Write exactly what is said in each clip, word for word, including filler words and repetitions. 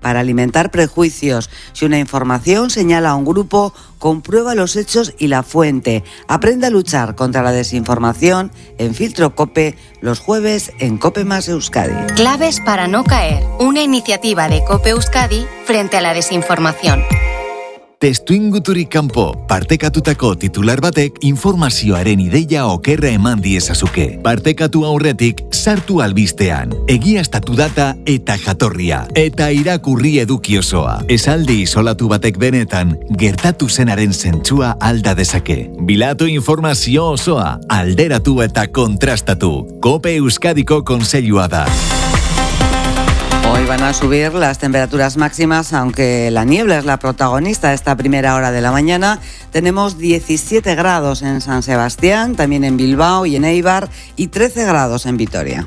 para alimentar prejuicios. Si una información señala a un grupo, comprueba los hechos y la fuente. Aprende a luchar contra la desinformación en Filtro COPE los jueves en COPE más Euskadi. Claves para no caer. Una iniciativa de COPE Euskadi frente a la desinformación. Testuinguturik kanpo, partekatutako titular batek informazioaren ideia okerra eman diezazuke. Partekatu aurretik, sartu albistean. Egiaztatu data eta jatorria. Eta irakurri eduki osoa. Esaldi isolatu batek benetan, gertatu zenaren zentzua alda dezake. Bilatu informazio osoa, alderatu eta kontrastatu. COPE Euskadiko Kontseilua da. Hoy van a subir las temperaturas máximas, aunque la niebla es la protagonista de esta primera hora de la mañana. Tenemos diecisiete grados en San Sebastián, también en Bilbao y en Eibar, y trece grados en Vitoria.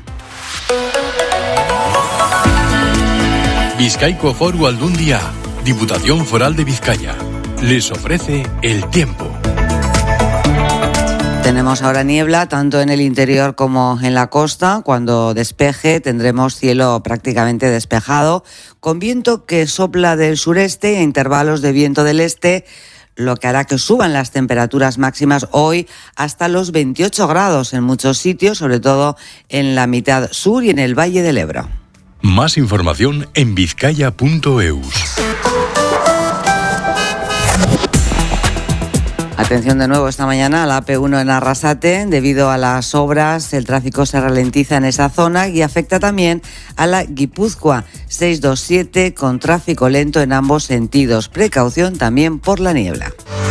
Bizkaiko Foru Aldundia, Diputación Foral de Vizcaya, les ofrece el tiempo. Tenemos ahora niebla tanto en el interior como en la costa. Cuando despeje tendremos cielo prácticamente despejado, con viento que sopla del sureste e intervalos de viento del este, lo que hará que suban las temperaturas máximas hoy hasta los veintiocho grados en muchos sitios, sobre todo en la mitad sur y en el Valle del Ebro. Más información en vizcaya punto eus. Atención de nuevo esta mañana a la A P uno en Arrasate. Debido a las obras, el tráfico se ralentiza en esa zona y afecta también a la Guipúzcoa seiscientos veintisiete con tráfico lento en ambos sentidos. Precaución también por la niebla.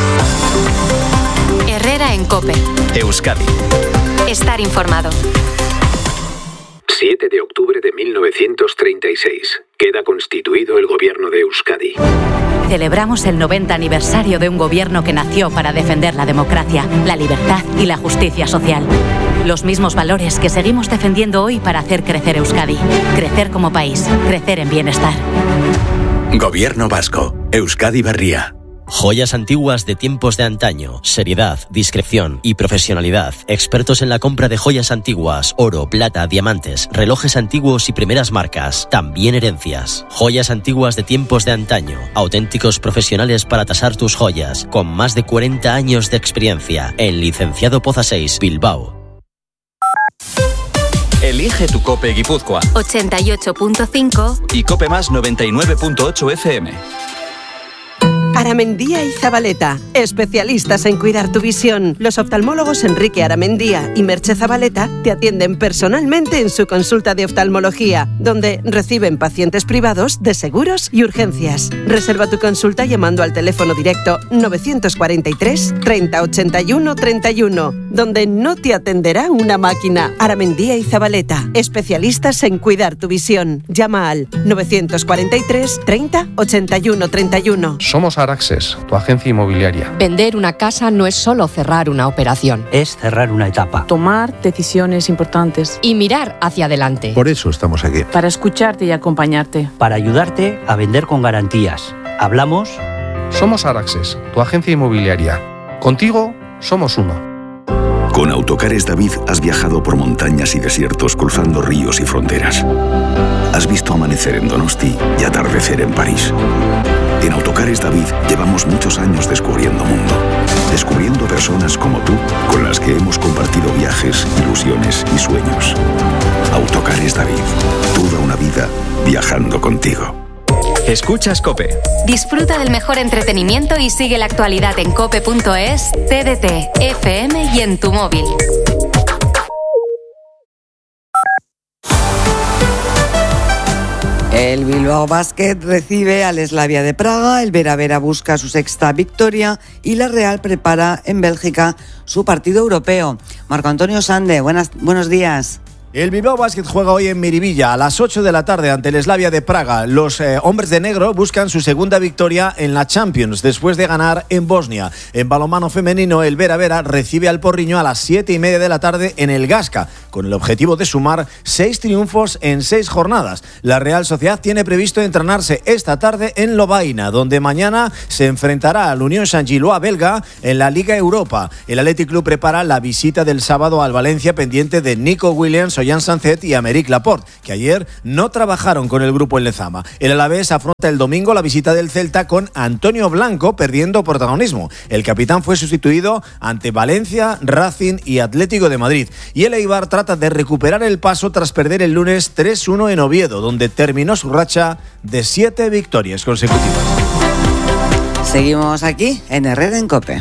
Herrera en COPE. Euskadi. Estar informado. siete de octubre de mil novecientos treinta y seis. Queda constituido el gobierno de Euskadi. Celebramos el noventa aniversario de un gobierno que nació para defender la democracia, la libertad y la justicia social. Los mismos valores que seguimos defendiendo hoy para hacer crecer Euskadi. Crecer como país, crecer en bienestar. Gobierno vasco. Euskadi Berria. Joyas antiguas de tiempos de antaño, seriedad, discreción y profesionalidad. Expertos en la compra de joyas antiguas, oro, plata, diamantes, relojes antiguos y primeras marcas, también herencias. Joyas antiguas de tiempos de antaño, auténticos profesionales para tasar tus joyas, con más de cuarenta años de experiencia. En Licenciado Poza seis, Bilbao. Elige tu COPE Guipúzcoa ochenta y ocho punto cinco y COPE más noventa y nueve punto ocho F M. Aramendía y Zabaleta, especialistas en cuidar tu visión. Los oftalmólogos Enrique Aramendía y Merche Zabaleta te atienden personalmente en su consulta de oftalmología, donde reciben pacientes privados de seguros y urgencias. Reserva tu consulta llamando al teléfono directo novecientos cuarenta y tres treinta ochenta y uno treinta y uno, donde no te atenderá una máquina. Aramendía y Zabaleta, especialistas en cuidar tu visión. Llama al novecientos cuarenta y tres treinta ochenta y uno treinta y uno. Somos Araxes, tu agencia inmobiliaria. Vender una casa no es solo cerrar una operación. Es cerrar una etapa. Tomar decisiones importantes. Y mirar hacia adelante. Por eso estamos aquí. Para escucharte y acompañarte. Para ayudarte a vender con garantías. Hablamos. Somos Araxes, tu agencia inmobiliaria. Contigo somos uno. Con Autocares David has viajado por montañas y desiertos, cruzando ríos y fronteras. Has visto amanecer en Donosti y atardecer en París. En Autocares David llevamos muchos años descubriendo mundo, descubriendo personas como tú, con las que hemos compartido viajes, ilusiones y sueños. Autocares David, toda una vida viajando contigo. Escuchas COPE. Disfruta del mejor entretenimiento y sigue la actualidad en cope punto es, T D T, F M y en tu móvil. El Bilbao Basket recibe al Slavia de Praga, el Vera Vera busca su sexta victoria y la Real prepara en Bélgica su partido europeo. Marco Antonio Sande, buenas, buenos días. El Bilbao Basket juega hoy en Miribilla a las ocho de la tarde ante el Slavia de Praga. Los eh, hombres de negro buscan su segunda victoria en la Champions después de ganar en Bosnia. En balonmano femenino, el Vera Vera recibe al Porriño a las siete y media de la tarde en el Gasca, con el objetivo de sumar seis triunfos en seis jornadas. La Real Sociedad tiene previsto entrenarse esta tarde en Lovaina, donde mañana se enfrentará al Unión Saint-Gilloise belga en la Liga Europa. El Athletic Club prepara la visita del sábado al Valencia pendiente de Nico Williams, Ollán Sancet y Aymeric Laporte, que ayer no trabajaron con el grupo en Lezama. El Alavés afronta el domingo la visita del Celta con Antonio Blanco perdiendo protagonismo. El capitán fue sustituido ante Valencia, Racing y Atlético de Madrid. Y el Eibar trata de recuperar el paso tras perder el lunes tres uno en Oviedo, donde terminó su racha de siete victorias consecutivas. Seguimos aquí en Herrera en COPE.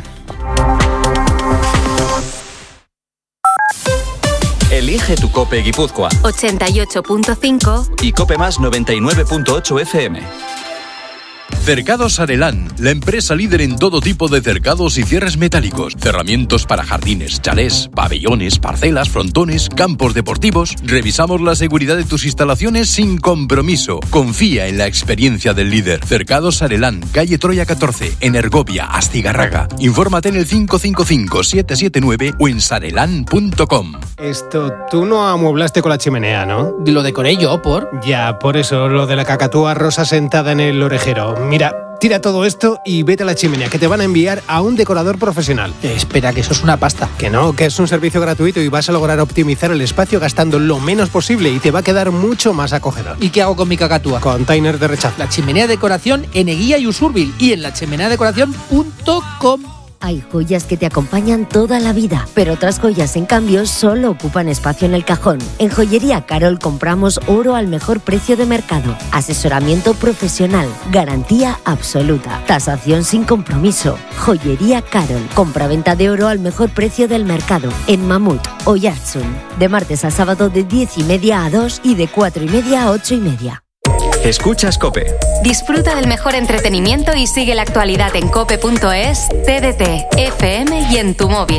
Elige tu COPE Guipúzcoa. ochenta y ocho punto cinco Y COPE Más noventa y nueve punto ocho F M. Cercados Arelán, la empresa líder en todo tipo de cercados y cierres metálicos, cerramientos para jardines, chalés, pabellones, parcelas, frontones, campos deportivos. Revisamos la seguridad de tus instalaciones sin compromiso. Confía en la experiencia del líder. Cercados Arelán, calle Troya catorce, en Ergovia, Astigarraga. Infórmate en el cinco cinco cinco, siete siete nueve o en sarelán punto com. Esto, tú no amueblaste con la chimenea, ¿no? Lo decoré yo, ¿por? Ya, por eso, lo de la cacatúa rosa sentada en el orejero. Mira, tira todo esto y vete a la chimenea, que te van a enviar a un decorador profesional. Eh, espera, que eso es una pasta. Que no, que es un servicio gratuito y vas a lograr optimizar el espacio gastando lo menos posible y te va a quedar mucho más acogedor. ¿Y qué hago con mi cacatúa? Container de rechazo. La chimenea decoración en Eguía y Usurbil y en la chimenea decoración punto com. Hay joyas que te acompañan toda la vida, pero otras joyas, en cambio, solo ocupan espacio en el cajón. En Joyería Carol compramos oro al mejor precio de mercado, asesoramiento profesional, garantía absoluta, tasación sin compromiso. Joyería Carol, compraventa de oro al mejor precio del mercado, en Mamut o Yartsun, de martes a sábado de diez y media a dos y de cuatro y media a ocho y media. Escuchas COPE. Disfruta del mejor entretenimiento y sigue la actualidad en cope punto es, T D T, F M y en tu móvil.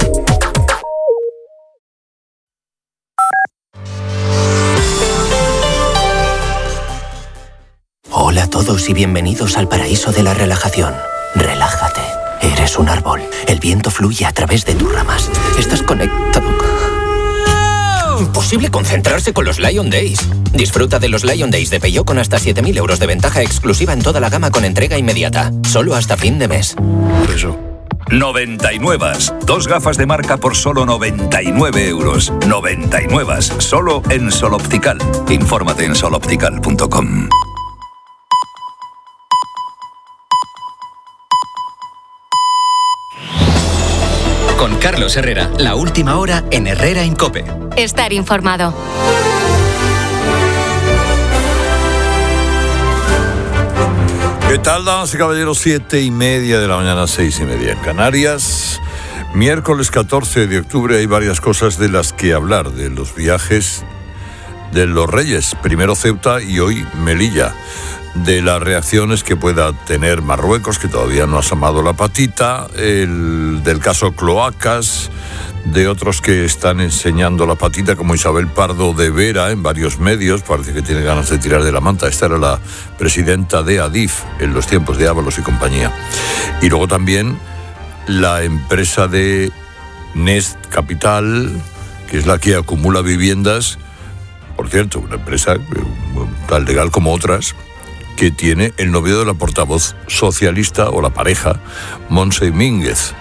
Hola a todos y bienvenidos al paraíso de la relajación. Relájate. Eres un árbol. El viento fluye a través de tus ramas. Estás conectado. Imposible concentrarse con los Lion Days. Disfruta de los Lion Days de Peugeot con hasta siete mil euros de ventaja exclusiva en toda la gama con entrega inmediata. Solo hasta fin de mes. Eso. noventa y nueve. Dos gafas de marca por solo noventa y nueve euros. noventa y nueve. Solo en Sol Optical. Infórmate en sol optical punto com. Con Carlos Herrera, la última hora en Herrera en COPE. Estar informado. ¿Qué tal, damas y caballeros? Siete y media de la mañana, seis y media en Canarias. Miércoles catorce de octubre hay varias cosas de las que hablar, de los viajes de los Reyes. Primero Ceuta y hoy Melilla. De las reacciones que pueda tener Marruecos, que todavía no ha asomado la patita, el, del caso Cloacas, de otros que están enseñando la patita, como Isabel Pardo de Vera en varios medios, parece que tiene ganas de tirar de la manta. Esta era la presidenta de Adif en los tiempos de Ábalos y compañía. Y luego también la empresa de Nest Capital, que es la que acumula viviendas, por cierto, una empresa tan legal como otras, que tiene el novio de la portavoz socialista o la pareja, Montse Mínguez.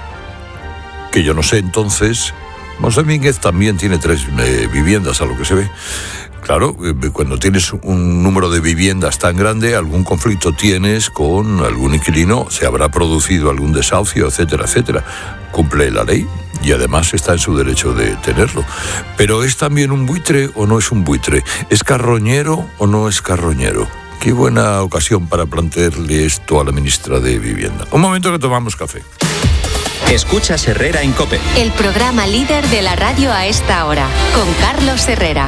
Que yo no sé entonces, Montse Mínguez también tiene tres eh, viviendas a lo que se ve. Claro, eh, cuando tienes un número de viviendas tan grande, algún conflicto tienes con algún inquilino, se habrá producido algún desahucio, etcétera, etcétera. Cumple la ley y además está en su derecho de tenerlo. Pero ¿es también un buitre o no es un buitre? ¿Es carroñero o no es carroñero? Qué buena ocasión para plantearle esto a la ministra de Vivienda. Un momento que tomamos café. Escuchas Herrera en COPE. El programa líder de la radio a esta hora, con Carlos Herrera.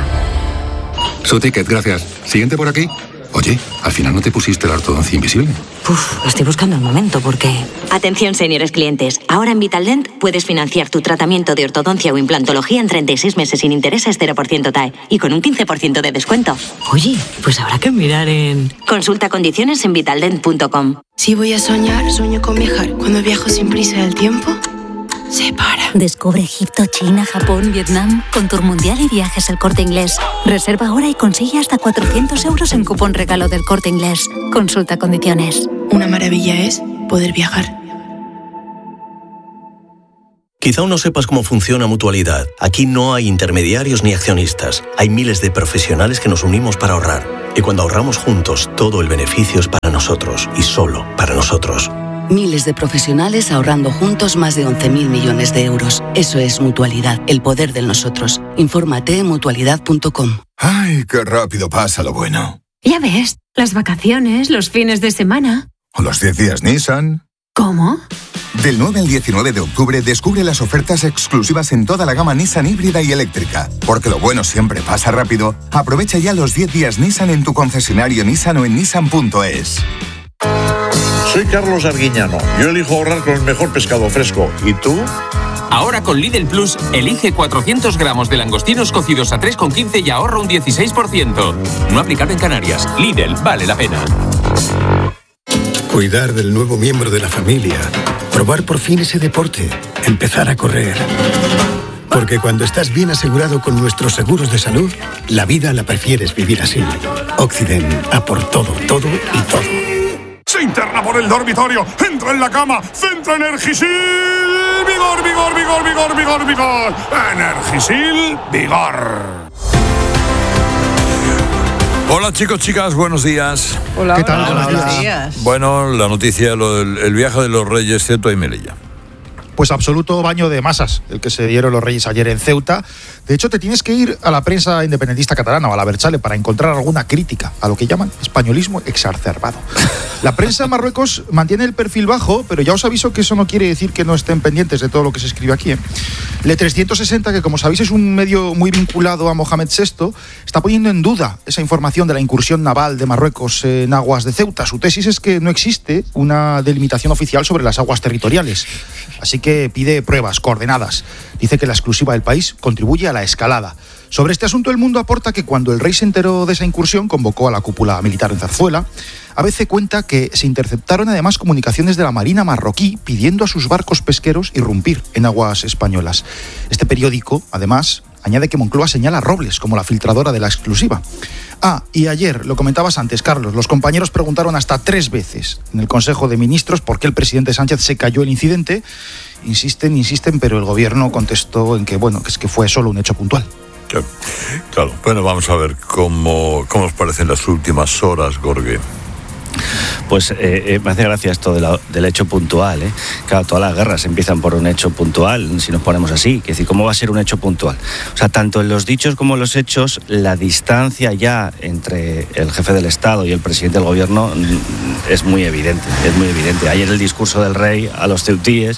Su ticket, gracias. Siguiente por aquí. Oye, al final no te pusiste la ortodoncia invisible. Uf, estoy buscando el momento porque... Atención, señores clientes. Ahora en Vitaldent puedes financiar tu tratamiento de ortodoncia o implantología en treinta y seis meses sin intereses, cero por ciento T A E y con un quince por ciento de descuento. Oye, pues habrá que mirar en... Consulta condiciones en vitaldent punto com. Si voy a soñar, sueño con viajar. Cuando viajo sin prisa del tiempo... se para. Descubre Egipto, China, Japón, Vietnam con Tour Mundial y Viajes El Corte Inglés. Reserva ahora y consigue hasta cuatrocientos euros en cupón regalo del Corte Inglés. Consulta condiciones. Una maravilla es poder viajar. Quizá aún no sepas cómo funciona Mutualidad. Aquí no hay intermediarios ni accionistas. Hay miles de profesionales que nos unimos para ahorrar. Y cuando ahorramos juntos, todo el beneficio es para nosotros y solo para nosotros. Miles de profesionales ahorrando juntos más de once mil millones de euros. Eso es Mutualidad, el poder del nosotros. Infórmate en mutualidad punto com. ¡Ay, qué rápido pasa lo bueno! Ya ves, las vacaciones, los fines de semana. O los diez días Nissan. ¿Cómo? Del nueve al diecinueve de octubre descubre las ofertas exclusivas en toda la gama Nissan híbrida y eléctrica. Porque lo bueno siempre pasa rápido. Aprovecha ya los diez días Nissan en tu concesionario Nissan o en nissan punto es. Soy Carlos Arguiñano. Yo elijo ahorrar con el mejor pescado fresco. ¿Y tú? Ahora con Lidl Plus, elige cuatrocientos gramos de langostinos cocidos a tres con quince y ahorra un dieciséis por ciento. No aplicable en Canarias. Lidl, vale la pena. Cuidar del nuevo miembro de la familia. Probar por fin ese deporte. Empezar a correr. Porque cuando estás bien asegurado con nuestros seguros de salud, la vida la prefieres vivir así. Occident, a por todo, todo y todo. Se interna por el dormitorio, entra en la cama, centra Energisil, vigor, vigor, vigor, vigor, vigor, vigor, Energisil, vigor. Hola chicos, chicas, buenos días. Hola, ¿qué tal? hola, Buenos buenos días. días. Bueno, la noticia, lo del el viaje de los Reyes, Ceuta y Melilla. Pues absoluto baño de masas el que se dieron los Reyes ayer en Ceuta. De hecho, te tienes que ir a la prensa independentista catalana o a la Berchale para encontrar alguna crítica a lo que llaman españolismo exacerbado. La prensa en Marruecos mantiene el perfil bajo, pero ya os aviso que eso no quiere decir que no estén pendientes de todo lo que se escribe aquí, ¿eh? Le trescientos sesenta, que como sabéis es un medio muy vinculado a Mohamed sexto, está poniendo en duda esa información de la incursión naval de Marruecos en aguas de Ceuta. Su tesis es que no existe una delimitación oficial sobre las aguas territoriales. Así que pide pruebas, coordenadas. Dice que la exclusiva del país contribuye a la escalada. Sobre este asunto, El Mundo aporta que cuando el rey se enteró de esa incursión, convocó a la cúpula militar en Zarzuela. A veces cuenta que se interceptaron además comunicaciones de la Marina marroquí pidiendo a sus barcos pesqueros irrumpir en aguas españolas. Este periódico, además, añade que Moncloa señala a Robles como la filtradora de la exclusiva. Ah, y ayer, lo comentabas antes, Carlos, los compañeros preguntaron hasta tres veces en el Consejo de Ministros por qué el presidente Sánchez se cayó el incidente. Insisten, insisten, pero el gobierno contestó en que, bueno, que es que fue solo un hecho puntual. Claro, claro. Bueno, vamos a ver cómo, cómo os parecen las últimas horas, Gorgue. Pues eh, eh, me hace gracia esto de la, del hecho puntual, ¿eh? Claro, todas las guerras empiezan por un hecho puntual, si nos ponemos así. Es decir, ¿cómo va a ser un hecho puntual? O sea, tanto en los dichos como en los hechos, la distancia ya entre el jefe del Estado y el presidente del gobierno es muy evidente, es muy evidente. Ayer el discurso del rey a los ceutíes,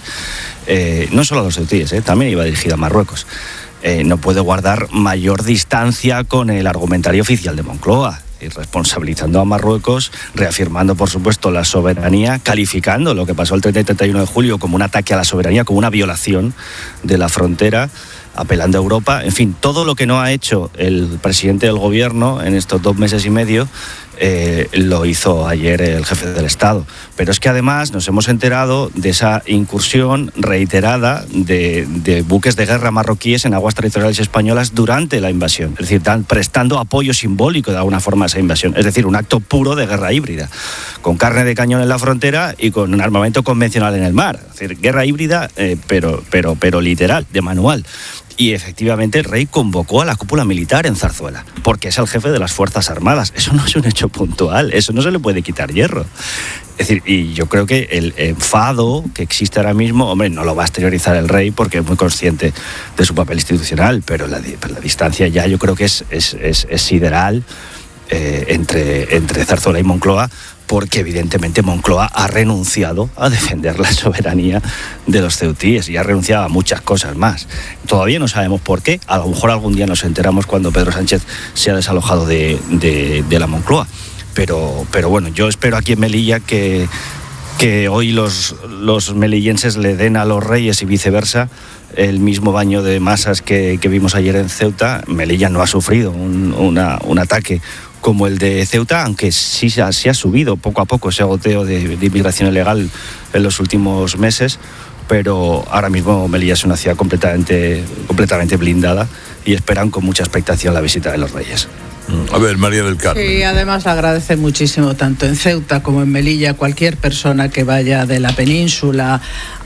eh, no solo a los ceutíes, eh, también iba dirigido a Marruecos. Eh, no puede guardar mayor distancia con el argumentario oficial de Moncloa, y responsabilizando a Marruecos, reafirmando, por supuesto, la soberanía, calificando lo que pasó el treinta y treinta y uno de julio como un ataque a la soberanía, como una violación de la frontera, apelando a Europa. En fin, todo lo que no ha hecho el presidente del gobierno en estos dos meses y medio, eh, lo hizo ayer el jefe del Estado. Pero es que además nos hemos enterado de esa incursión reiterada de, de buques de guerra marroquíes en aguas territoriales españolas durante la invasión. Es decir, dan, prestando apoyo simbólico de alguna forma a esa invasión. Es decir, un acto puro de guerra híbrida, con carne de cañón en la frontera y con un armamento convencional en el mar. Es decir, guerra híbrida, eh, pero, pero, pero literal, de manual. Y efectivamente el rey convocó a la cúpula militar en Zarzuela, porque es el jefe de las Fuerzas Armadas. Eso no es un hecho puntual, eso no se le puede quitar hierro. Es decir, y yo creo que el enfado que existe ahora mismo, hombre, no lo va a exteriorizar el rey porque es muy consciente de su papel institucional, pero la, pero la distancia ya yo creo que es, es, es, es sideral eh, entre, entre Zarzuela y Moncloa, porque evidentemente Moncloa ha renunciado a defender la soberanía de los ceutíes y ha renunciado a muchas cosas más. Todavía no sabemos por qué, a lo mejor algún día nos enteramos cuando Pedro Sánchez se ha desalojado de, de, de la Moncloa. Pero, pero bueno, yo espero aquí en Melilla que, que hoy los, los melillenses le den a los reyes y viceversa el mismo baño de masas que, que vimos ayer en Ceuta. Melilla no ha sufrido un, una, un ataque como el de Ceuta, aunque sí se ha, sí ha subido poco a poco ese agoteo de, de inmigración ilegal en los últimos meses, pero ahora mismo Melilla es una ciudad completamente, completamente blindada y esperan con mucha expectación la visita de los reyes. A ver, María del Carmen. Sí, además agradece muchísimo tanto en Ceuta como en Melilla cualquier persona que vaya de la península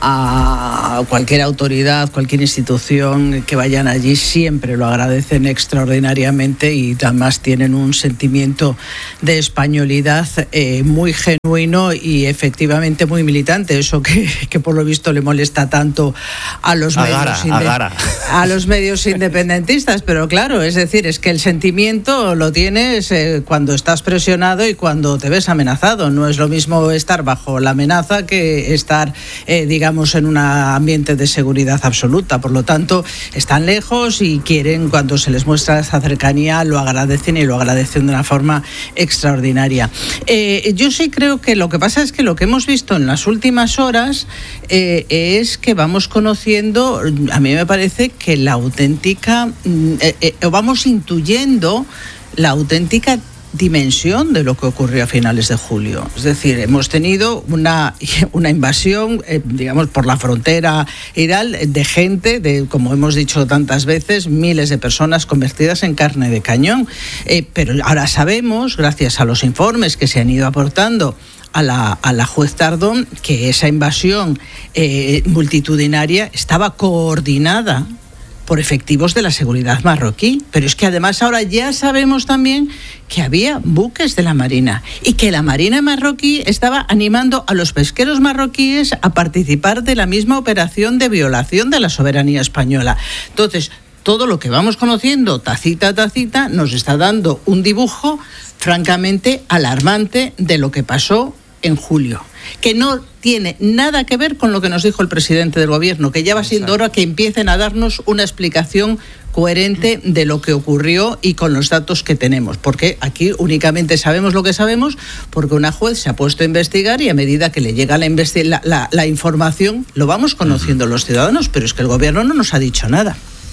a cualquier autoridad, cualquier institución que vayan allí, siempre lo agradecen extraordinariamente y además tienen un sentimiento de españolidad eh, muy genuino y efectivamente muy militante, eso que, que por lo visto le molesta tanto a los agara, medios inde- a los medios independentistas, pero claro, es decir, es que el sentimiento lo tienes eh, cuando estás presionado y cuando te ves amenazado. No es lo mismo estar bajo la amenaza que estar, eh, digamos, en un ambiente de seguridad absoluta. Por lo tanto, están lejos y quieren, cuando se les muestra esa cercanía, lo agradecen y lo agradecen de una forma extraordinaria. Eh, yo sí creo que lo que pasa es que lo que hemos visto en las últimas horas eh, es que vamos conociendo, a mí me parece que la auténtica, eh, eh, vamos intuyendo la auténtica dimensión de lo que ocurrió a finales de julio. Es decir, hemos tenido una, una invasión, eh, digamos, por la frontera y tal, de gente, de, como hemos dicho tantas veces, miles de personas convertidas en carne de cañón. Eh, pero ahora sabemos, gracias a los informes que se han ido aportando a la, a la juez Tardón, que esa invasión eh, multitudinaria estaba coordinada por efectivos de la seguridad marroquí. Pero es que además ahora ya sabemos también que había buques de la Marina y que la Marina marroquí estaba animando a los pesqueros marroquíes a participar de la misma operación de violación de la soberanía española. Entonces, todo lo que vamos conociendo, tacita a tacita, nos está dando un dibujo francamente alarmante de lo que pasó en julio, que no tiene nada que ver con lo que nos dijo el presidente del gobierno, que ya va siendo hora que empiecen a darnos una explicación coherente de lo que ocurrió y con los datos que tenemos, porque aquí únicamente sabemos lo que sabemos porque una juez se ha puesto a investigar y a medida que le llega la, investi- la, la, la información lo vamos conociendo los ciudadanos, pero es que el gobierno no nos ha dicho nada.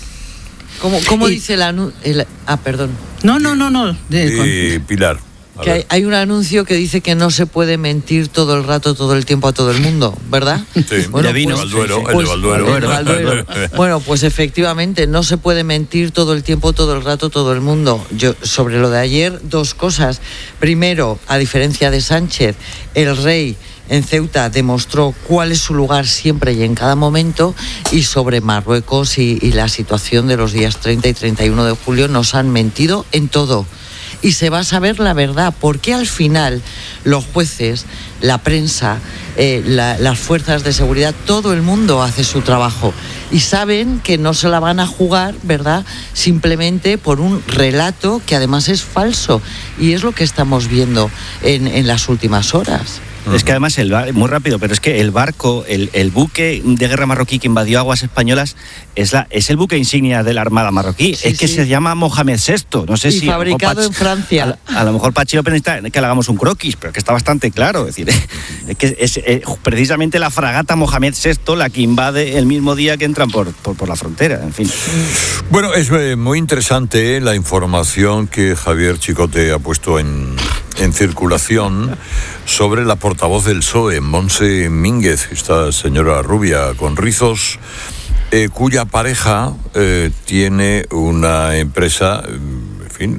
¿Cómo, cómo Y- dice el, anu- el Ah, perdón. No, no, no, no. Eh, Pilar. a Que ver. hay, hay un anuncio que dice que no se puede mentir todo el rato, todo el tiempo a todo el mundo, ¿verdad? Sí, Bueno, de vino, pues- Valduero, el de pues- Valduero. el de Valduero. Bueno, pues efectivamente, no se puede mentir todo el tiempo, todo el rato, todo el mundo. Yo, sobre lo de ayer, dos cosas. Primero, a diferencia de Sánchez, el rey en Ceuta demostró cuál es su lugar siempre y en cada momento, y sobre Marruecos y, y la situación de los días treinta y treinta y uno de julio nos han mentido en todo. Y se va a saber la verdad, porque al final los jueces, la prensa, eh, la- las fuerzas de seguridad, todo el mundo hace su trabajo y saben que no se la van a jugar, ¿verdad?, simplemente por un relato que además es falso, y es lo que estamos viendo en, en las últimas horas. Es que además, el bar- muy rápido, pero es que el barco, el, el buque de guerra marroquí que invadió aguas españolas es la es el buque insignia de la Armada marroquí. Sí, es que sí. se llama Mohamed sexto. No sé Y si. a lo mejor fabricado Pach- en Francia. A, a lo mejor Pachi López necesita que le hagamos un croquis, pero que está bastante claro. Es decir, es que es eh, precisamente la fragata Mohamed sexto la que invade el mismo día que entran por, por, por la frontera. En fin. Bueno, es eh, muy interesante la información que Javier Chicote ha puesto en, en circulación sobre la portavoz del P S O E, Montse Mínguez, esta señora rubia con rizos, eh, cuya pareja eh, tiene una empresa, eh, en fin,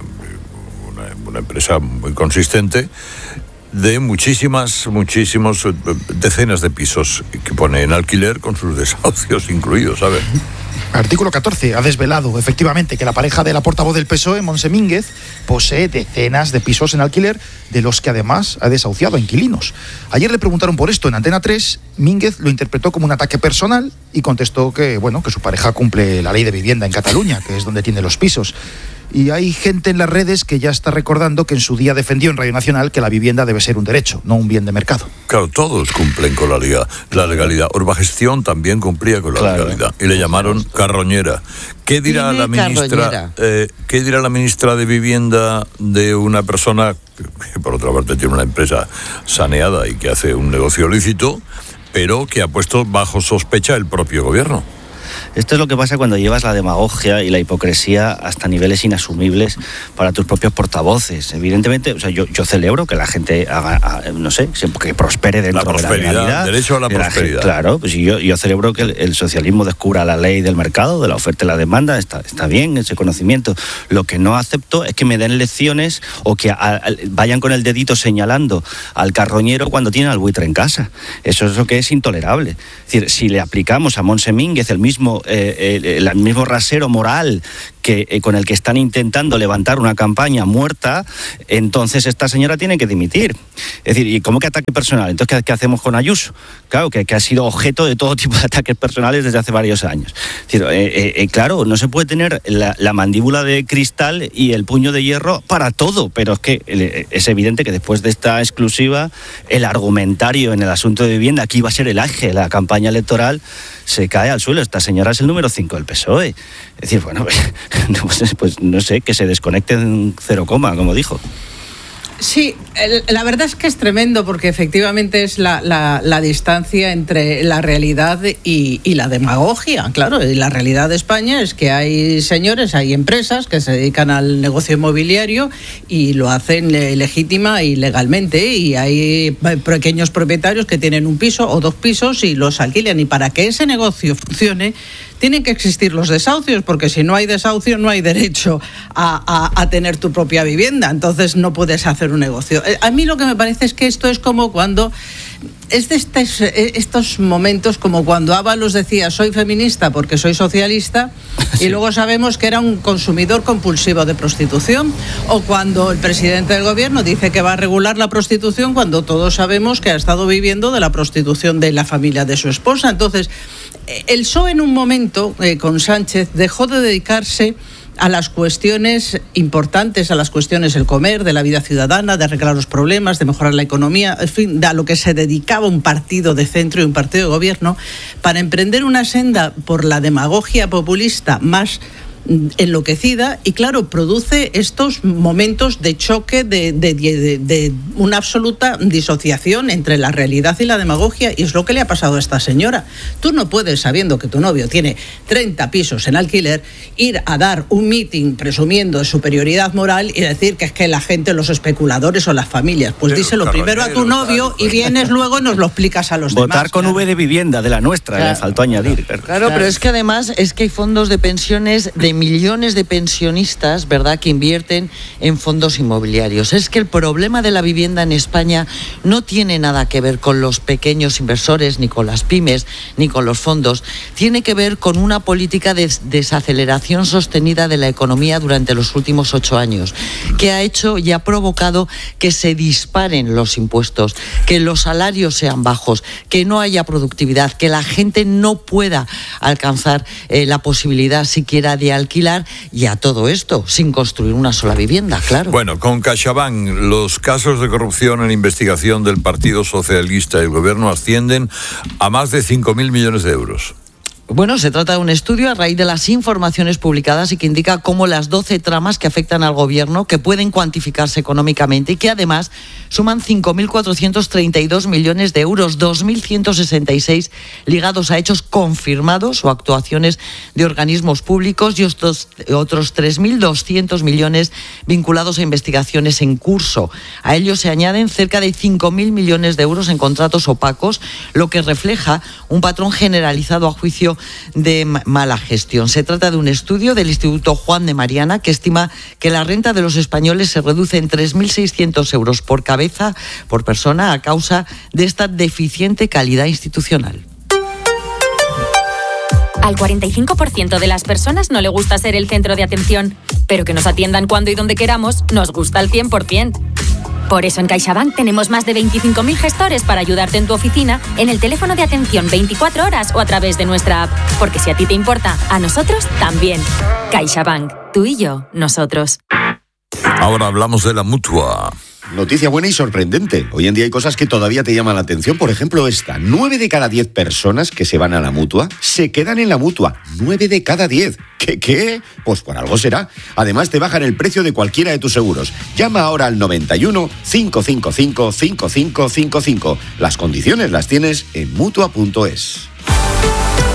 una, una empresa muy consistente, de muchísimas, muchísimos, eh, decenas de pisos que pone en alquiler con sus desahucios incluidos, ¿sabes? Artículo catorce ha desvelado efectivamente que la pareja de la portavoz del P S O E, Montse Mínguez, posee decenas de pisos en alquiler, de los que además ha desahuciado a inquilinos. Ayer le preguntaron por esto en Antena tres, Mínguez lo interpretó como un ataque personal y contestó que, bueno, que su pareja cumple la ley de vivienda en Cataluña, que es donde tiene los pisos. Y hay gente en las redes que ya está recordando que en su día defendió en Radio Nacional que la vivienda debe ser un derecho, no un bien de mercado. Claro, todos cumplen con la, liga, la legalidad. Urbagestión también cumplía con la Claro. legalidad y le llamaron carroñera. ¿Qué dirá Dime la ministra? carroñera. Eh, ¿Qué dirá la ministra de Vivienda de una persona que por otra parte tiene una empresa saneada y que hace un negocio lícito, pero que ha puesto bajo sospecha el propio gobierno? Esto es lo que pasa cuando llevas la demagogia y la hipocresía hasta niveles inasumibles para tus propios portavoces. Evidentemente, o sea, yo, yo celebro que la gente haga, no sé, que prospere dentro la de la legalidad. Derecho a la prosperidad. La gente, claro, pues yo, yo celebro que el, el socialismo descubra la ley del mercado, de la oferta y la demanda, está, está bien ese conocimiento. Lo que no acepto es que me den lecciones o que a, a, vayan con el dedito señalando al carroñero cuando tienen al buitre en casa. Eso es lo que es intolerable. Es decir, si le aplicamos a Montse Mínguez el mismo, eh, el, el mismo rasero moral que, eh, con el que están intentando levantar una campaña muerta, entonces esta señora tiene que dimitir. Es decir, ¿y cómo que ataque personal? Entonces, ¿qué, qué hacemos con Ayuso? Claro, que, que ha sido objeto de todo tipo de ataques personales desde hace varios años. Es decir, eh, eh, claro, no se puede tener la, la mandíbula de cristal y el puño de hierro para todo, pero es que eh, es evidente que después de esta exclusiva, el argumentario en el asunto de vivienda, que iba a ser el eje de la campaña electoral, se cae al suelo. Esta señora es el número cinco del P S O E. Es decir, bueno, pues, pues no sé, que se desconecte en cero coma, como dijo. Sí, el, la verdad es que es tremendo porque efectivamente es la, la, la distancia entre la realidad y, y la demagogia. Claro, y la realidad de España es que hay señores, hay empresas que se dedican al negocio inmobiliario y lo hacen legítima y legalmente, y hay pequeños propietarios que tienen un piso o dos pisos y los alquilan, y para que ese negocio funcione tienen que existir los desahucios, porque si no hay desahucio no hay derecho a, a, a tener tu propia vivienda, entonces no puedes hacer un negocio. A mí lo que me parece es que esto es como cuando... Es de estos, estos momentos como cuando Ábalos decía soy feminista porque soy socialista, sí, y luego sabemos que era un consumidor compulsivo de prostitución, o cuando el presidente del gobierno dice que va a regular la prostitución cuando todos sabemos que ha estado viviendo de la prostitución de la familia de su esposa. Entonces, el P S O E en un momento eh, con Sánchez dejó de dedicarse a las cuestiones importantes, a las cuestiones del comer, de la vida ciudadana, de arreglar los problemas, de mejorar la economía, en fin, a lo que se dedicaba un partido de centro y un partido de gobierno, para emprender una senda por la demagogia populista más enloquecida, y claro, produce estos momentos de choque, de, de, de, de una absoluta disociación entre la realidad y la demagogia, y es lo que le ha pasado a esta señora. Tú no puedes, sabiendo que tu novio tiene treinta pisos en alquiler, ir a dar un mitin presumiendo de superioridad moral y decir que es que la gente, los especuladores o las familias, pues pero díselo primero a tu novio y vienes luego y nos lo explicas a los Votar demás. Votar con claro. V de vivienda, de la nuestra, claro. Le faltó añadir. Claro, claro, pero es que además es que hay fondos de pensiones de millones de pensionistas, ¿verdad?, que invierten en fondos inmobiliarios. Es que el problema de la vivienda en España no tiene nada que ver con los pequeños inversores, ni con las pymes, ni con los fondos. Tiene que ver con una política de desaceleración sostenida de la economía durante los últimos ocho años, que ha hecho y ha provocado que se disparen los impuestos, que los salarios sean bajos, que no haya productividad, que la gente no pueda alcanzar eh, la posibilidad siquiera de alquilar, y a todo esto sin construir una sola vivienda, claro. Bueno, con CaixaBank, los casos de corrupción en investigación del Partido Socialista y el Gobierno ascienden a más de cinco mil millones de euros. Bueno, se trata de un estudio a raíz de las informaciones publicadas y que indica cómo las doce tramas que afectan al gobierno, que pueden cuantificarse económicamente y que además suman cinco mil cuatrocientos treinta y dos millones de euros, dos mil ciento sesenta y seis ligados a hechos confirmados o actuaciones de organismos públicos, y otros, otros tres mil doscientos millones vinculados a investigaciones en curso. A ellos se añaden cerca de cinco mil millones de euros en contratos opacos, lo que refleja un patrón generalizado a juicio de mala gestión. Se trata de un estudio del Instituto Juan de Mariana que estima que la renta de los españoles se reduce en tres mil seiscientos euros por cabeza, por persona, a causa de esta deficiente calidad institucional. Al cuarenta y cinco por ciento de las personas no le gusta ser el centro de atención, pero que nos atiendan cuando y donde queramos nos gusta al cien por ciento. Por eso en CaixaBank tenemos más de veinticinco mil gestores para ayudarte en tu oficina, en el teléfono de atención veinticuatro horas o a través de nuestra app. Porque si a ti te importa, a nosotros también. CaixaBank, tú y yo, nosotros. Ahora hablamos de la Mutua. Noticia buena y sorprendente. Hoy en día hay cosas que todavía te llaman la atención. Por ejemplo, esta. Nueve de cada diez personas que se van a la Mutua se quedan en la Mutua. Nueve de cada diez. ¿Qué, qué? Pues por algo será. Además, te bajan el precio de cualquiera de tus seguros. Llama ahora al noventa y uno, cinco cinco cinco, cinco cinco cinco cinco. Las condiciones las tienes en Mutua punto es.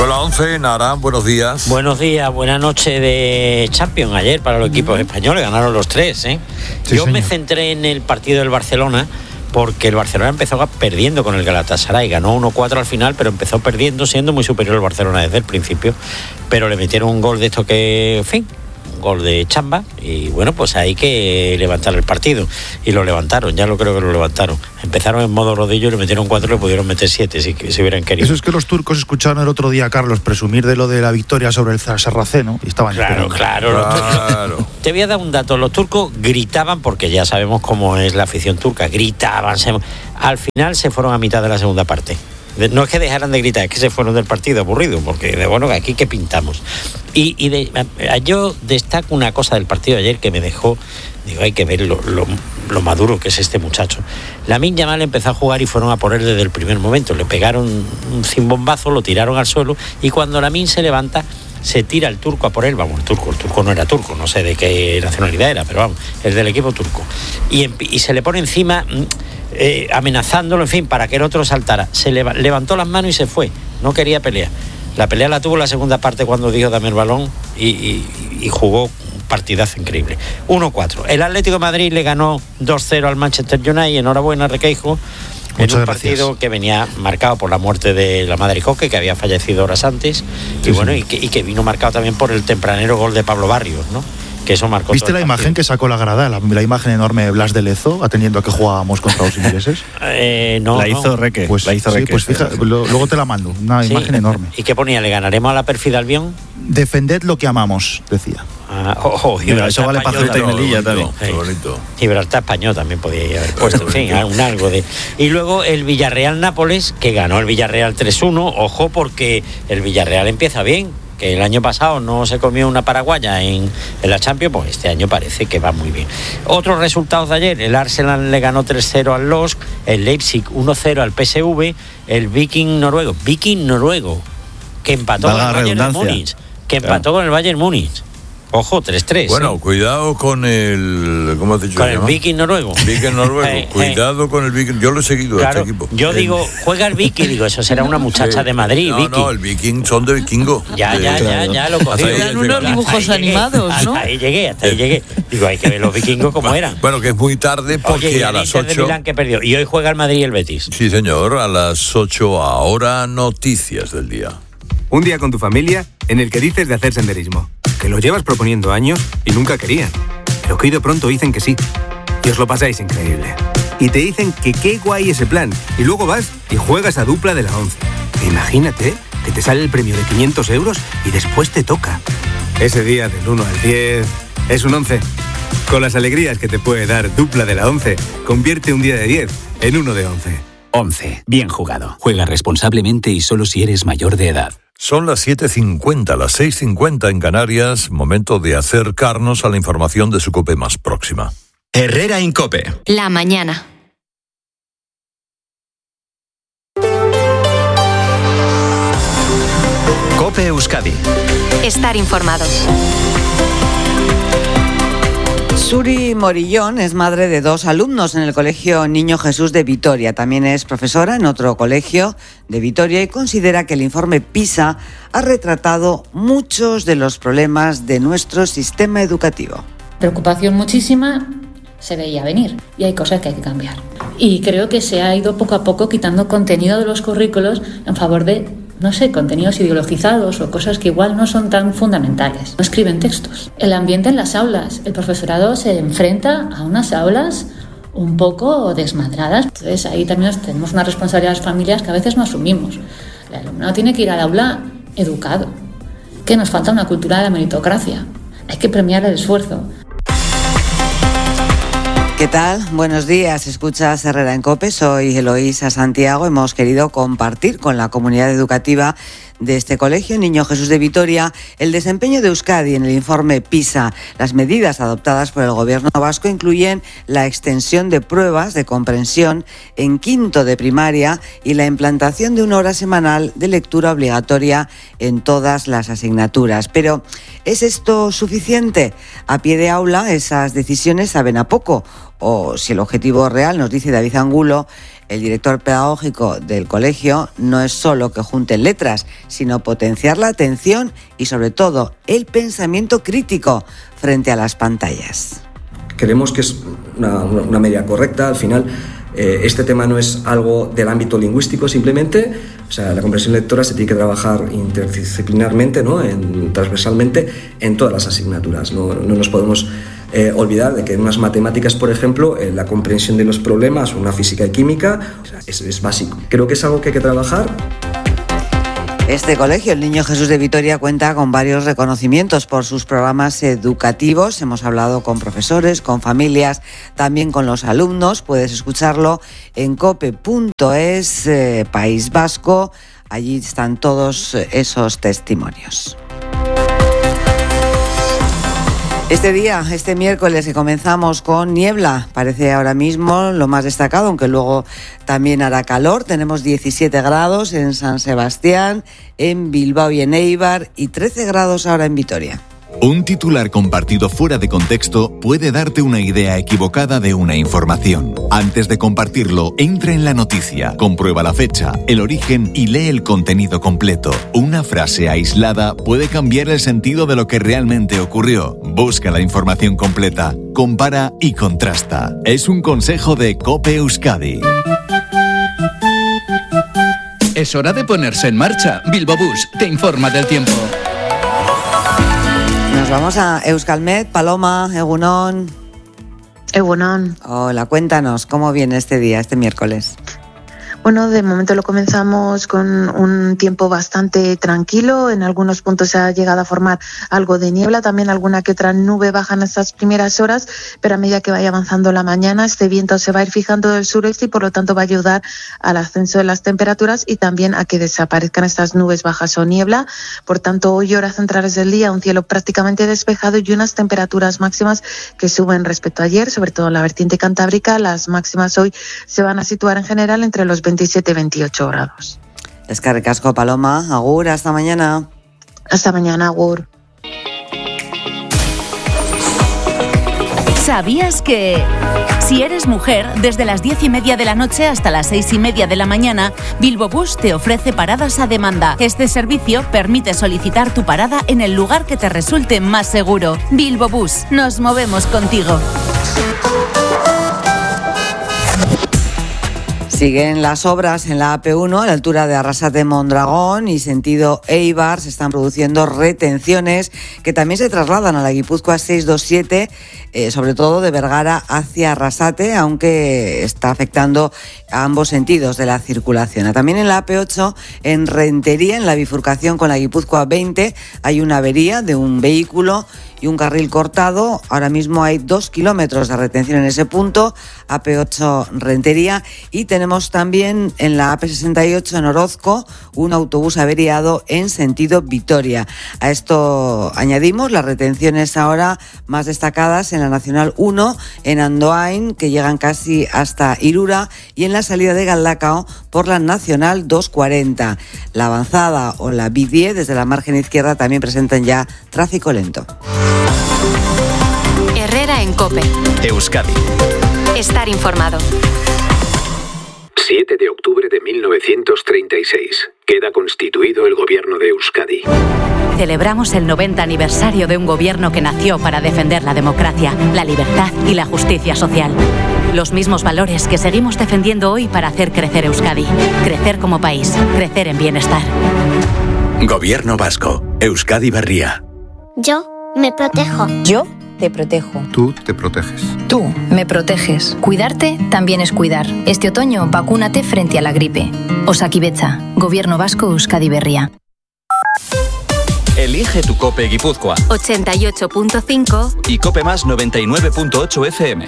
Con la once, Nara, buenos días. Buenos días, buena noche de Champions ayer para los equipos españoles, ganaron los tres, ¿eh? Sí, Yo señor. me centré en el partido del Barcelona porque el Barcelona empezó perdiendo con el Galatasaray, ganó uno cuatro al final, pero empezó perdiendo, siendo muy superior al Barcelona desde el principio, pero le metieron un gol de esto que, en fin, un gol de chamba, y bueno, pues hay que levantar el partido, y lo levantaron, ya lo creo que lo levantaron. Empezaron en modo rodillo y le metieron cuatro y le pudieron meter siete si, si hubieran querido. Eso es que los turcos escucharon el otro día a Carlos presumir de lo de la victoria sobre el Sarraceno y estaban Claro, esperando. claro. Los turcos, te voy a dar un dato. Los turcos gritaban, porque ya sabemos cómo es la afición turca, gritaban. Se, al final se fueron a mitad de la segunda parte. No es que dejaran de gritar, es que se fueron del partido aburrido, porque de bueno, aquí que pintamos. Y, y de, yo destaco una cosa del partido de ayer que me dejó, digo, hay que ver lo, lo, lo maduro que es este muchacho. Lamine Yamal empezó a jugar y fueron a por él desde el primer momento. Le pegaron un cimbombazo, lo tiraron al suelo, y cuando Lamine se levanta, se tira el turco a por él. Vamos, el turco, el turco no era turco, no sé de qué nacionalidad era, pero vamos, el del equipo turco. Y, y se le pone encima, eh, amenazándolo, en fin, para que el otro saltara. Se leva, levantó las manos y se fue, no quería pelear. La pelea la tuvo en la segunda parte cuando dijo dame el balón y, y, y jugó un partidazo increíble. uno cuatro. El Atlético de Madrid le ganó dos cero al Manchester United, enhorabuena Requeijo. En un partido gracias. Que venía marcado por la muerte de la madre Coque, que había fallecido horas antes, sí, y bueno, sí. y, que, y que vino marcado también por el tempranero gol de Pablo Barrios, ¿no? Que eso marcó. ¿Viste la imagen que sacó la grada, la, la imagen enorme de Blas de Lezo, atendiendo a que jugábamos contra los ingleses? eh, no, la hizo no. Reque. Pues, la hizo sí, Reque. Pues fíjate, lo, luego te la mando, una sí. imagen enorme. ¿Y qué ponía? ¿Le ganaremos a la perfida Albión? Defended lo que amamos, decía. Ah, oh, oh, Mira, eso vale para Ceuta y Melilla también. Qué bonito. Gibraltar español también podía haber puesto, en fin, un algo de. Y luego el Villarreal-Nápoles, que ganó el Villarreal tres uno. Ojo, porque el Villarreal empieza bien, que el año pasado no se comió una paraguaya en, en la Champions, pues este año parece que va muy bien. Otros resultados de ayer: el Arsenal le ganó tres cero al Losk, el Leipzig uno cero al P S V, el Viking noruego, Viking noruego, que empató con el Bayern Múnich, que empató claro. con el Bayern Múnich. Ojo, tres tres. Bueno, ¿eh? Cuidado con el... ¿Cómo has dicho? Con el Viking noruego. Viking noruego. eh, cuidado eh. con el Viking. Yo lo he seguido, claro, este equipo. Yo el... digo, juega el Viking, digo, eso será una muchacha sí. de Madrid, no, Viking. No, el Viking son de vikingo. Ya, ya, de... ya, ya lo cogí. Eran unos dibujos animados, llegué, ¿no? Hasta ahí llegué, hasta ahí llegué. Digo, hay que ver los vikingos como eran. Bueno, que es muy tarde porque Oye, a las ocho... de Milán que perdió. Y hoy juega el Madrid y el Betis. Sí, señor, a las ocho ahora noticias del día. Un día con tu familia en el que dices de hacer senderismo, que lo llevas proponiendo años y nunca querían, pero que hoy de pronto dicen que sí. Y os lo pasáis increíble. Y te dicen que qué guay ese plan. Y luego vas y juegas a dupla de la once. E imagínate que te sale el premio de quinientos euros y después te toca. Ese día del uno al diez es un once. Con las alegrías que te puede dar dupla de la once, convierte un día de diez en uno de once. once. Bien jugado. Juega responsablemente y solo si eres mayor de edad. Son las siete cincuenta, las seis cincuenta en Canarias, momento de acercarnos a la información de su COPE más próxima. Herrera Incope. La mañana. COPE Euskadi. Estar informado. Suri Morillón es madre de dos alumnos en el Colegio Niño Jesús de Vitoria. También es profesora en otro colegio de Vitoria y considera que el informe PISA ha retratado muchos de los problemas de nuestro sistema educativo. Preocupación muchísima, se veía venir y hay cosas que hay que cambiar. Y creo que se ha ido poco a poco quitando contenido de los currículos en favor de, no sé, contenidos ideologizados o cosas que igual no son tan fundamentales. No escriben textos. El ambiente en las aulas. El profesorado se enfrenta a unas aulas un poco desmadradas. Entonces ahí también tenemos una responsabilidad de las familias que a veces no asumimos. El alumnado tiene que ir al aula educado. Que nos falta una cultura de la meritocracia. Hay que premiar el esfuerzo. ¿Qué tal? Buenos días. Escuchas Herrera en COPE. Soy Eloísa Santiago. Hemos querido compartir con la comunidad educativa de este colegio Niño Jesús de Vitoria el desempeño de Euskadi en el informe PISA. Las medidas adoptadas por el gobierno vasco incluyen la extensión de pruebas de comprensión en quinto de primaria y la implantación de una hora semanal de lectura obligatoria en todas las asignaturas. Pero, ¿es esto suficiente? A pie de aula esas decisiones saben a poco. O si el objetivo real, nos dice David Angulo, El director pedagógico del colegio no es solo que junten letras, sino potenciar la atención y sobre todo el pensamiento crítico frente a las pantallas. Creemos que es una, una medida correcta. Al final, eh, este tema no es algo del ámbito lingüístico simplemente. O sea, la comprensión lectora se tiene que trabajar interdisciplinarmente, ¿no? En, transversalmente en todas las asignaturas. No, no nos podemos eh, olvidar de que en unas matemáticas, por ejemplo, eh, la comprensión de los problemas, una física y química, o sea, es, es básico. Creo que es algo que hay que trabajar. Este colegio, el Niño Jesús de Vitoria, cuenta con varios reconocimientos por sus programas educativos. Hemos hablado con profesores, con familias, también con los alumnos. Puedes escucharlo en cope punto es, eh, País Vasco. Allí están todos esos testimonios. Este día, este miércoles, que comenzamos con niebla, parece ahora mismo lo más destacado, aunque luego también hará calor. Tenemos diecisiete grados en San Sebastián, en Bilbao y en Eibar, y trece grados ahora en Vitoria. Un titular compartido fuera de contexto puede darte una idea equivocada de una información. Antes de compartirlo, entra en la noticia, comprueba la fecha, el origen y lee el contenido completo. Una frase aislada puede cambiar el sentido de lo que realmente ocurrió. Busca la información completa, compara y contrasta. Es un consejo de COPE Euskadi. Es hora de ponerse en marcha. Bilbo Bus te informa del tiempo. Nos vamos a Euskalmet. Paloma, Egunon. Egunon. Hola, cuéntanos, ¿cómo viene este día, este miércoles? Bueno, de momento lo comenzamos con un tiempo bastante tranquilo. En algunos puntos se ha llegado a formar algo de niebla, también alguna que otra nube baja en estas primeras horas, pero a medida que vaya avanzando la mañana, este viento se va a ir fijando del sureste y por lo tanto va a ayudar al ascenso de las temperaturas y también a que desaparezcan estas nubes bajas o niebla. Por tanto, hoy, horas centrales del día, un cielo prácticamente despejado y unas temperaturas máximas que suben respecto a ayer, sobre todo en la vertiente cantábrica. Las máximas hoy se van a situar en general entre los veintisiete y veintiocho grados. Eskerrik asko, Paloma. Agur, hasta mañana. Hasta mañana, agur. ¿Sabías que si eres mujer, desde las diez y media de la noche hasta las seis y media de la mañana, Bilbo Bus te ofrece paradas a demanda? Este servicio permite solicitar tu parada en el lugar que te resulte más seguro. Bilbo Bus, nos movemos contigo. Siguen las obras en la A P uno a la altura de Arrasate-Mondragón y sentido Eibar. Se están produciendo retenciones que también se trasladan a la Guipúzcoa seiscientos veintisiete, eh, sobre todo de Vergara hacia Arrasate, aunque está afectando a ambos sentidos de la circulación. También en la A P ocho, en Rentería, en la bifurcación con la Guipúzcoa veinte, hay una avería de un vehículo y un carril cortado. Ahora mismo hay dos kilómetros de retención en ese punto, A P ocho Rentería, y tenemos también en la A P sesenta y ocho en Orozco un autobús averiado en sentido Vitoria. A esto añadimos las retenciones ahora más destacadas en la Nacional uno en Andoain, que llegan casi hasta Irura, y en la salida de Galdacao por la Nacional doscientos cuarenta. La avanzada o la B diez desde la margen izquierda también presentan ya tráfico lento. Herrera en COPE. Euskadi. Estar informado. siete de octubre de mil novecientos treinta y seis. Queda constituido el gobierno de Euskadi. Celebramos el noventa aniversario de un gobierno que nació para defender la democracia, la libertad y la justicia social. Los mismos valores que seguimos defendiendo hoy para hacer crecer Euskadi. Crecer como país, crecer en bienestar. Gobierno vasco. Euskadi Berria. Yo me protejo. Yo te protejo. Tú te proteges. Tú me proteges. Cuidarte también es cuidar. Este otoño, vacúnate frente a la gripe. Osakidetza, Gobierno Vasco, Euskadi Berria. Elige tu COPE Guipúzcoa. ochenta y ocho punto cinco Y COPE Más noventa y nueve punto ocho F M.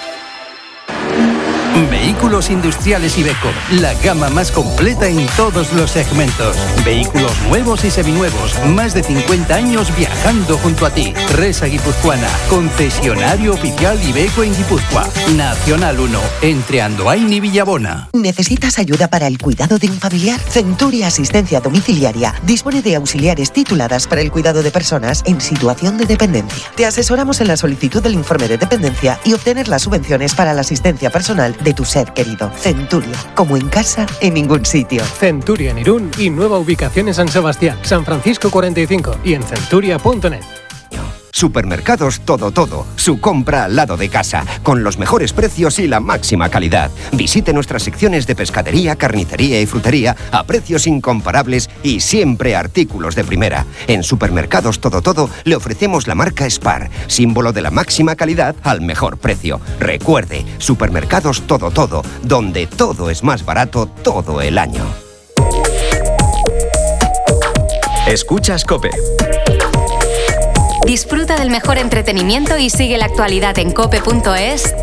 Vehículos Industriales Iveco, la gama más completa en todos los segmentos. Vehículos nuevos y seminuevos, más de cincuenta años viajando junto a ti. Resa Guipuzcoana, concesionario oficial Iveco en Guipúzcoa. Nacional uno, entre Andoain y Villabona. ¿Necesitas ayuda para el cuidado de un familiar? Centuria Asistencia Domiciliaria dispone de auxiliares tituladas para el cuidado de personas en situación de dependencia. Te asesoramos en la solicitud del informe de dependencia y obtener las subvenciones para la asistencia personal de tu ser querido. Centuria, como en casa, en ningún sitio. Centuria en Irún y nueva ubicación en San Sebastián, San Francisco cuarenta y cinco y en centuria punto net. Supermercados Todo Todo, su compra al lado de casa, con los mejores precios y la máxima calidad. Visite nuestras secciones de pescadería, carnicería y frutería a precios incomparables y siempre artículos de primera. En Supermercados Todo Todo le ofrecemos la marca Spar, símbolo de la máxima calidad al mejor precio. Recuerde, Supermercados Todo Todo, donde todo es más barato todo el año. Escuchas COPE. Disfruta del mejor entretenimiento y sigue la actualidad en cope punto es,